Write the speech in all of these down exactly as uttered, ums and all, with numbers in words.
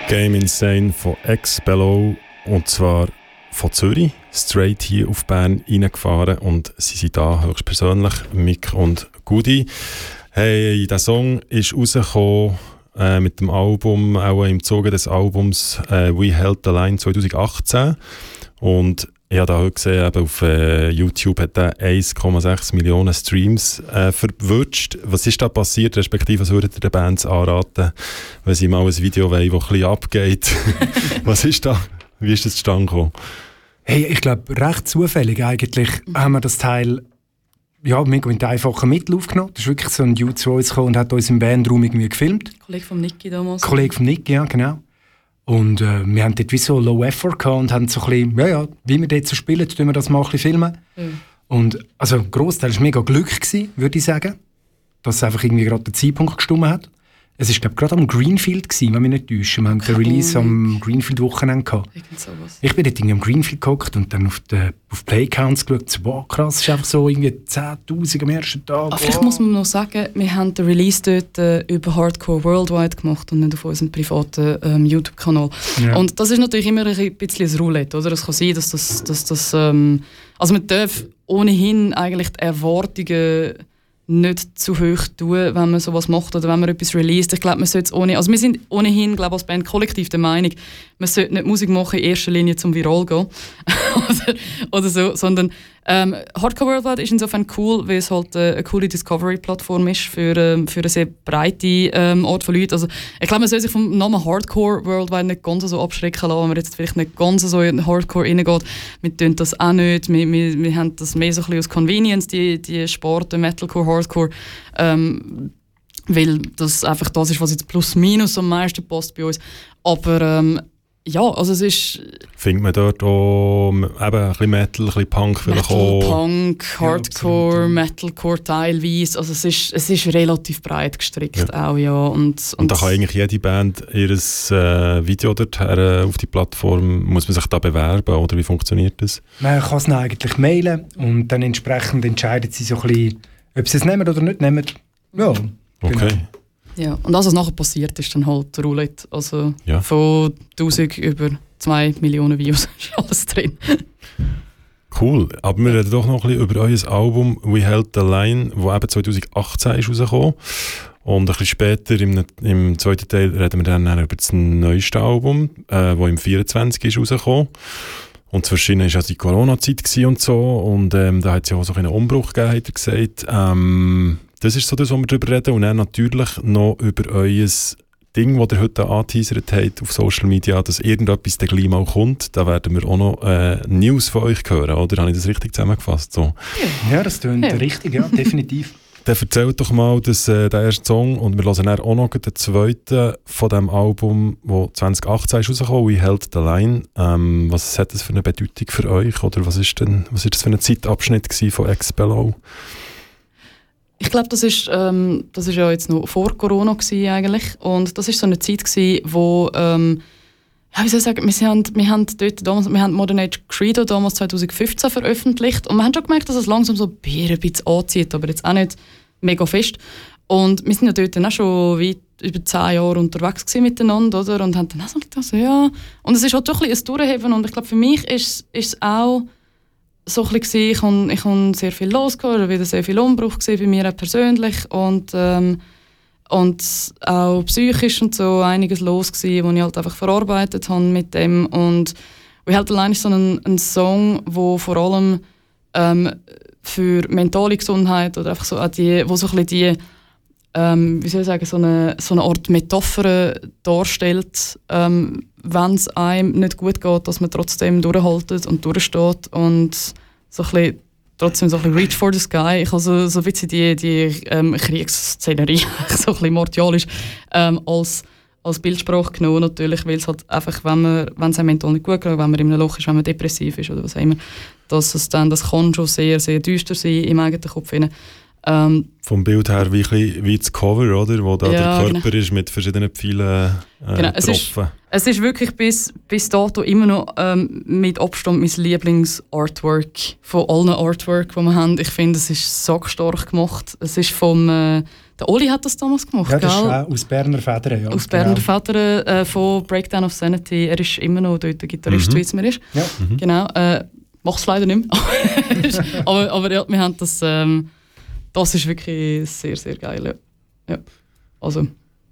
Game Insane von X-Bellow und zwar von Zürich, straight hier auf Bern reingefahren und sie sind da höchstpersönlich, Mick und Gudi. Hey, der Song ist rausgekommen äh, mit dem Album, auch im Zuge des Albums äh, We Held the Line zwanzig achtzehn und ich habe da heute gesehen, eben auf äh, YouTube hat er eins Komma sechs Millionen Streams äh, verwünscht. Was ist da passiert, respektive was würdet ihr den Bands anraten, wenn sie mal ein Video wollen, das ein bisschen abgeht? Was ist da? Wie ist das zustande gekommen? Hey, ich glaube, recht zufällig eigentlich haben wir das Teil ja, mit einfachen Mitteln aufgenommen. Das ist wirklich so ein Dude zu uns gekommen und hat uns im Bandraum irgendwie gefilmt. Kollege von Niki damals. Kollege von Niki, ja, genau. Und äh, wir haben dort wie so Low Effort gehabt und haben so ein bisschen, ja, ja, wie wir dort so spielen, tun wir das mal ein bisschen filmen. Mhm. Und also ein Grossteil war mega Glück gewesen, würde ich sagen, dass es einfach irgendwie gerade der Zeitpunkt gestimmt hat. Es war, glaube ich, gerade am Greenfield gewesen, wenn wir nicht täuschen. Wir haben den Release am Greenfield-Wochenende gehabt. Ich bin dort irgendwie am Greenfield gehockt und dann auf die auf Playcounts geschaut. So, wow, krass, es ist einfach so irgendwie zehntausend am ersten Tag. Aber vielleicht wow. muss man noch sagen, wir haben den Release dort äh, über Hardcore Worldwide gemacht und nicht auf unserem privaten ähm, YouTube-Kanal. Ja. Und das ist natürlich immer ein bisschen ein Roulette, oder? Es kann sein, dass das... Dass das ähm, also man darf ohnehin eigentlich die Erwartungen nicht zu hoch tun, wenn man sowas macht oder wenn man etwas released. Ich glaube, man sollte es ohne, also wir sind ohnehin, glaube ich, als Band kollektiv der Meinung, man sollte nicht Musik machen in erster Linie zum Viral gehen oder, oder so, sondern ähm, Hardcore Worldwide ist insofern cool, weil es halt äh, eine coole Discovery-Plattform ist für, ähm, für eine sehr breite ähm, Art von Leuten. Also ich glaube, man soll sich vom Namen Hardcore Worldwide nicht ganz so abschrecken lassen, wenn man jetzt vielleicht nicht ganz so in Hardcore reingeht. Wir tun das auch nicht. Wir, wir, wir haben das mehr so ein bisschen aus Convenience, die, die Sparte, Metalcore, Hardcore. Ähm, weil das einfach das ist, was jetzt plus minus am meisten passt bei uns. Aber ähm, ja, also es ist... Findet man dort auch eben ein bisschen Metal, ein bisschen Punk vielleicht Metal, auch? Punk, Hardcore, ja, Metalcore teilweise. Also es ist, es ist relativ breit gestrickt ja. auch, ja. Und, und, und da kann eigentlich jede Band ihr äh, Video dort äh, auf die Plattform, muss man sich da bewerben oder wie funktioniert das? Man kann es eigentlich mailen und dann entsprechend entscheiden sie so ein bisschen, ob sie es nehmen oder nicht nehmen. Ja, okay. Genau. Ja, und alles, was nachher passiert, ist dann halt Roulette. Also ja. von tausend über zwei Millionen Views ist alles drin. Cool, aber wir reden doch noch ein bisschen über euer Album «We Held the Line», das eben zwanzig achtzehn ist rausgekommen. Und ein bisschen später, im, im zweiten Teil, reden wir dann über das neueste Album, äh, das im vierundzwanzig ist rausgekommen. Und zwischen war ja die Corona-Zeit und so. Und ähm, da hat es ja auch so einen Umbruch gegeben, hat er gesagt. Ähm, Das ist so das, was wir darüber reden. Und dann natürlich noch über euer Ding, das ihr heute angeteasert habt auf Social Media, dass irgendetwas dann gleich mal kommt. Da werden wir auch noch äh, News von euch hören, oder? Habe ich das richtig zusammengefasst? So. Ja, das klingt ja. richtig, ja, definitiv. Dann erzählt doch mal das, äh, den ersten Song und wir hören dann auch noch den zweiten von dem Album, das zwanzig achtzehn ist rausgekommen, «We Held the Line». Ähm, was hat das für eine Bedeutung für euch? Oder was ist denn, was ist das für ein Zeitabschnitt von X-Bellow? Ich glaube, das ist, ähm, das ist ja jetzt noch vor Corona gewesen, eigentlich. Und das ist so eine Zeit gewesen, wo, ähm, ja, wie soll ich sagen, wir haben, wir haben dort damals, wir haben Modern Age Credo damals zwanzig fünfzehn veröffentlicht und wir haben schon gemerkt, dass es langsam so ein bisschen anzieht, aber jetzt auch nicht mega fest. Und wir sind ja dort dann auch schon weit über zehn Jahre unterwegs gewesen miteinander, oder? Und haben dann auch so gedacht, so, ja. Und es ist halt doch ein bisschen ein Durchheben und ich glaube, für mich ist, ist es auch so ein bisschen, ich habe ich hab sehr viel losgehört, wieder sehr viel Umbruch bei mir auch persönlich und, ähm, und auch psychisch und so einiges los gewesen, wo ich halt einfach verarbeitet habe mit dem und «We Held the Line» ist so ein, ein Song, wo vor allem ähm, für mentale Gesundheit oder einfach so auch die, wo so ein bisschen die ähm, wie soll ich sagen, so eine, so eine Art Metapher darstellt, ähm, wenn es einem nicht gut geht, dass man trotzdem durchhaltet und durchsteht und so ein bisschen, trotzdem so ein bisschen reach for the sky. Ich habe so, so ein bisschen die, die ähm, Kriegsszenerie, so ein bisschen martialisch, ähm, als, als Bildsprache genommen, natürlich, weil es halt einfach, wenn man, wenn es einem mental nicht gut geht, wenn man in einem Loch ist, wenn man depressiv ist oder was auch immer, dass es dann, das kann schon sehr, sehr düster sein im eigenen Kopf hinein. Ähm, Vom Bild her wie, wie das Cover, oder? Wo da ja, der Körper genau. ist mit verschiedenen Pfeilen äh, genau. es, ist, es ist wirklich bis, bis dato immer noch ähm, mit Abstand mein Lieblings-Artwork von allen Artwork, die wir haben. Ich finde, es ist sackstark gemacht. Es ist vom äh, der Der Oli hat das damals gemacht, Ja, das gell? ist auch aus Berner Federn, ja. Aus Berner Federn äh, von Breakdown of Sanity. Er ist immer noch dort der Gitarrist, Mhm. wie es mir ist. Ja. Mhm. Genau. Äh, Macht es leider nicht mehr. aber, aber ja, wir haben das... Ähm, das ist wirklich sehr, sehr geil. Ja. Ja. Also,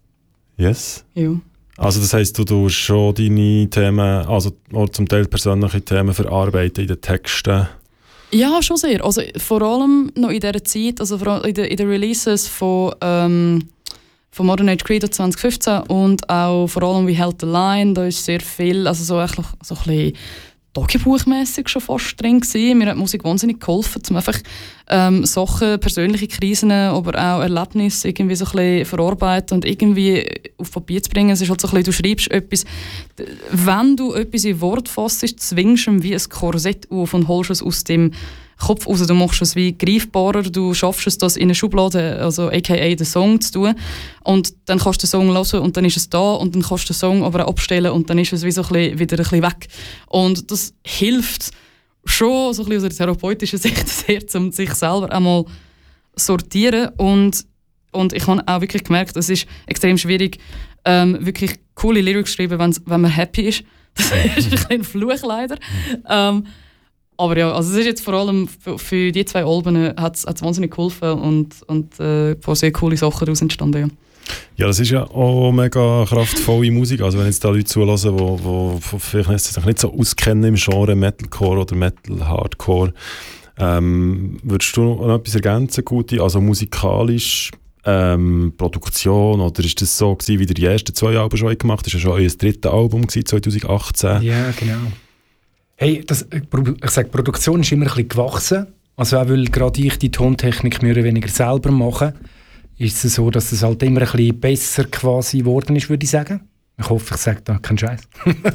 Yes. ja. Also das heisst, du tust schon deine Themen, also auch zum Teil persönliche Themen verarbeiten in den Texten? Ja, schon sehr. Also, vor allem noch in dieser Zeit, also vor allem in den in der Releases von, ähm, von Modern Age Credo zwanzig fünfzehn und auch vor allem «We Held the Line», da ist sehr viel, also so, so ein bisschen tagebuchmässig schon fast drin gewesen. Mir hat die Musik wahnsinnig geholfen, um einfach ähm, Sachen, persönliche Krisen, aber auch Erlebnisse irgendwie so ein bisschen verarbeiten und irgendwie auf Papier zu bringen. Es ist halt so ein bisschen, du schreibst etwas, wenn du etwas in Wort fasst, zwingst du ihm wie ein Korsett auf und holst es aus dem Kopf raus. Du machst es wie greifbarer, du schaffst es, das in eine Schublade, also aka den Song zu tun. Und dann kannst du den Song hören und dann ist es da und dann kannst du den Song aber auch abstellen und dann ist es wie so ein bisschen, wieder ein bisschen weg. Und das hilft schon so ein bisschen aus einer therapeutischen Sicht sehr, um sich selber einmal sortieren. Und, und ich habe auch wirklich gemerkt, es ist extrem schwierig, ähm, wirklich coole Lyrics zu schreiben, wenn man happy ist. Das ist ein bisschen ein Fluch leider. Ähm, Aber ja, also es ist jetzt vor allem für, für die zwei Alben hat es wahnsinnig geholfen und, und äh, ein paar sehr coole Sachen daraus entstanden. Ja. Ja, das ist ja auch mega kraftvolle Musik. Also wenn jetzt da Leute zulassen, die wo, wo vielleicht sich nicht so auskennen im Genre Metalcore oder Metal-Hardcore, ähm, würdest du noch etwas ergänzen, Guti? Also musikalisch, ähm, Produktion, oder ist das so gewesen, wie ihr die ersten zwei Alben schon gemacht habt? Das war ja schon euer drittes Album gewesen, zwanzig achtzehn. Ja, genau. Hey, das, ich sage, die Produktion ist immer ein bisschen gewachsen. Also auch weil gerade ich die Tontechnik mehr oder weniger selber mache, ist es so, dass es halt immer ein bisschen besser quasi geworden ist, würde ich sagen. Ich hoffe, ich sage da keinen Scheiß.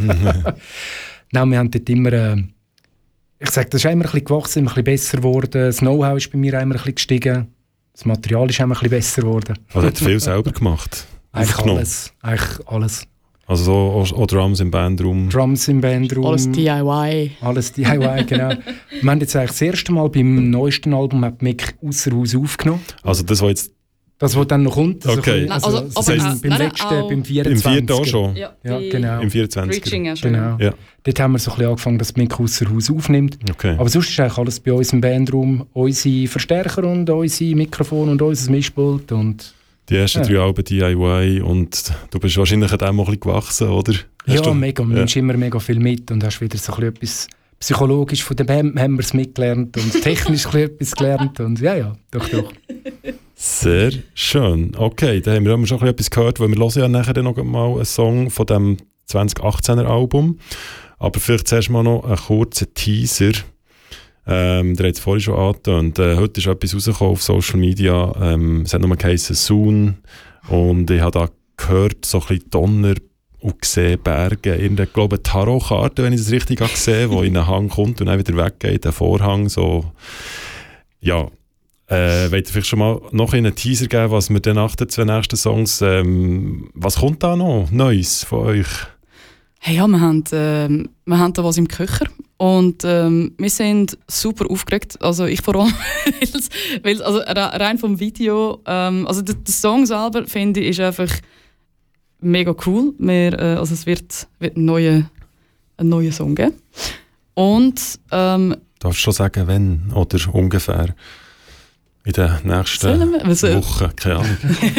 Nein, wir haben dort immer, äh, ich sage, das ist immer ein bisschen gewachsen, immer ein bisschen besser geworden. Das Know-how ist bei mir immer ein bisschen gestiegen. Das Material ist immer ein bisschen besser geworden. Also hat viel selber gemacht? Eigentlich alles. Eigentlich alles. Also so auch, auch Drums im Bandraum? Drums im Bandraum. Alles D I Y. Alles D I Y, genau. Wir haben jetzt eigentlich das erste Mal beim neuesten Album hat Mick ausser Haus aufgenommen. Also das, was jetzt... Das, was dann noch kommt. Also Okay. Also, Also, also, aber beim, nein, beim nein, letzten, auch- beim Im vierundzwanziger. vierten auch schon? Ja, Ja, die genau. Im vierundzwanziger? Reaching ja schon. Genau. Ja, Dort haben wir so ein bisschen angefangen, dass Mick ausser Haus aufnimmt. okay. Aber sonst ist eigentlich alles bei uns im Bandraum. Unsere Verstärker und unsere Mikrofon und unser Mischpult. Und Die ersten Ja. drei Alben D I Y und du bist wahrscheinlich an dem auch ein bisschen gewachsen, oder? Hast ja, du- mega. Du Ja. nimmst immer mega viel mit und hast wieder so ein bisschen etwas psychologisch von den Band Members mitgelernt und technisch ein bisschen etwas gelernt. Und ja, ja, doch, doch. Sehr schön. Okay, da haben wir schon ein bisschen etwas gehört, weil wir hören ja nachher dann noch mal einen Song von dem zwanzig achtzehner Album. Aber vielleicht zuerst mal noch einen kurzen Teaser. Ähm, der hat es vorhin schon angetönt. Äh, heute ist etwas rausgekommen auf Social Media. Ähm, es hat nur geheißen «Soon». Und ich habe da gehört, so ein bisschen Donner und gesehen Berge. Irgendeine, glaube ich, Tarotkarte, wenn ich das richtig habe gesehen, die in einen Hang kommt und dann wieder weggeht, der Vorhang. So. Ja. Äh, wollt ihr vielleicht schon mal noch einen Teaser geben, was wir dann nach den zwei nächsten Songs, ähm, was kommt da noch Neues von euch? Hey, ja, wir haben, ähm, wir haben da was im Köcher und ähm, wir sind super aufgeregt. Also ich vor allem, weil's, weil's, also rein vom Video, ähm, also der, der Song selber finde ich ist einfach mega cool. Wir, äh, also es wird, wird ein neuer, ein neuer Song geben. Und ähm, Darfst du schon sagen, wenn oder ungefähr in den nächsten Sollen wir- was, äh, Wochen? Keine Ahnung.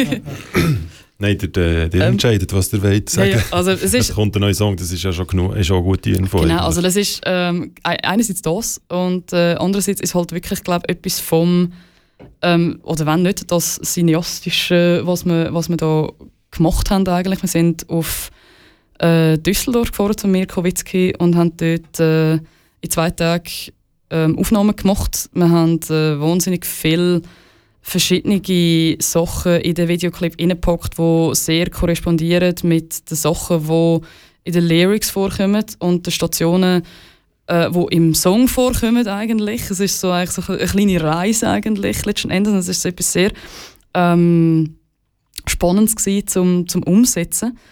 Nein, der, der, der Ähm, entscheidet, was der will sagen. ja, ja, also es Es ist kommt ein neuer Song, das ist ja schon genug, ist auch eine gute Info. Genau, eigentlich. also das ist ähm, einerseits das und äh, andererseits ist halt wirklich, glaube etwas vom ähm, oder wenn nicht das Cineastische, was wir, was wir da gemacht haben eigentlich. Wir sind auf äh, Düsseldorf gefahren zu Mirko Witzki und haben dort äh, in zwei Tagen ähm, Aufnahmen gemacht. Wir haben äh, wahnsinnig viel verschiedene Sachen in den Videoclip reingepackt, die sehr korrespondieren mit den Sachen, die in den Lyrics vorkommen und den Stationen, äh, die im Song vorkommen eigentlich. Es ist so, eigentlich so eine kleine Reise eigentlich letzten Endes. Es ist so etwas sehr ähm, Spannendes gewesen zum, zum Umsetzen.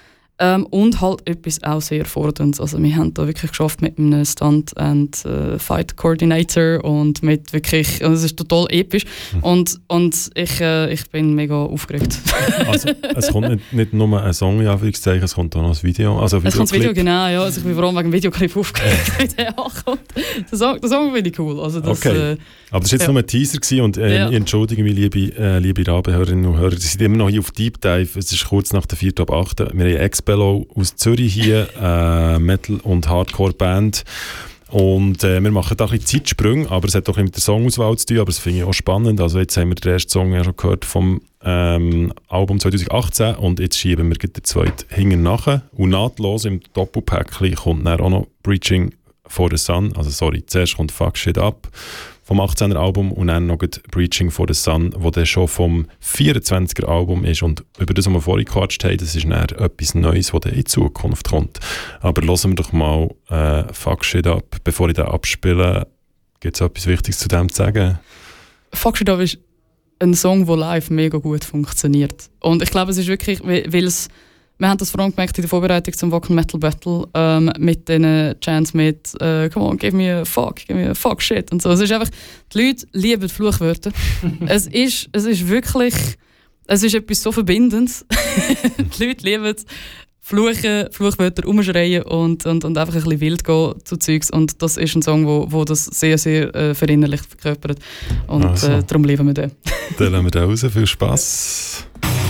Ähm, und halt etwas auch sehr forderndes. Also wir haben da wirklich geschafft mit einem Stunt and äh, Fight Coordinator und mit wirklich, also es ist total episch mhm. und, und ich, äh, ich bin mega aufgeregt. Also es kommt nicht, nicht nur ein Song, in Anführungszeichen, es kommt auch noch ein Video. Also es kommt das Video, genau, ja. Also ich bin vor allem wegen dem Videoclip aufgeregt, wie der ankommt. Der Song, der Song finde ich cool. Also das, okay. äh, Aber das war jetzt ja. nur ein Teaser gewesen und äh, ja. ich entschuldige mich, liebe, äh, liebe Rabenhörerinnen und Hörer, Sie sind immer noch hier auf Deep Dive, es ist kurz nach der vierten ab achten Wir haben Expello aus Zürich hier, äh, Metal- und Hardcore-Band. Und äh, wir machen da ein bisschen Zeitsprünge, aber es hat auch mit der Songauswahl zu tun, aber das finde ich auch spannend. Also jetzt haben wir den ersten Song ja schon gehört vom ähm, Album zwanzig achtzehn und jetzt schieben wir den zweiten hinten nachher. Und nahtlos im Doppelpäckchen kommt dann auch noch Preaching for the Sun, also sorry, zuerst kommt Fuck Shit Up vom achtzehner Album und dann noch Preaching for the Sun, wo der schon vom vierundzwanziger Album ist und über das, was wir vorhin gequatscht haben, das ist dann etwas Neues, das in Zukunft kommt. Aber hören wir doch mal äh, Fuck Shit Up, bevor ich den abspiele. Gibt es etwas Wichtiges zu dem zu sagen? Fuck Shit Up ist ein Song, der live mega gut funktioniert. Und ich glaube, es ist wirklich, weil es wir haben das vor allem gemerkt in der Vorbereitung zum Wacken Metal Battle ähm, mit den Chants mit äh, «Come on, give me a fuck, give me a fuck shit» und so. Es ist einfach, die Leute lieben Fluchwörter. es, ist, es ist wirklich, es ist etwas so Verbindendes. Die Leute lieben Fluchen, Fluchwörter umschreien und, und, und einfach ein bisschen wild gehen zu Zeugs. Und das ist ein Song, wo, wo das sehr, sehr äh, verinnerlicht verkörpert. Und also. äh, darum lieben wir den. Dann lassen wir den raus. Viel Spass.